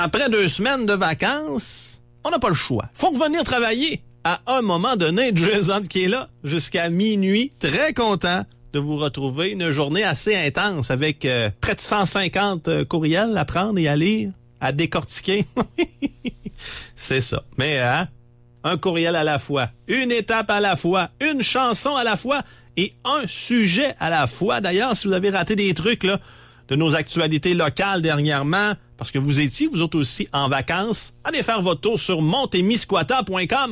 après 2 semaines de vacances, on n'a pas le choix. Faut revenir travailler. À un moment donné, Jason qui est là jusqu'à minuit, très content de vous retrouver. Une journée assez intense avec près de 150 courriels à prendre et à lire, à décortiquer. C'est ça. Mais un courriel à la fois, une étape à la fois, une chanson à la fois et un sujet à la fois. D'ailleurs, si vous avez raté des trucs là de nos actualités locales dernièrement, parce que vous étiez, vous autres aussi, en vacances, allez faire votre tour sur montémiscouata.com.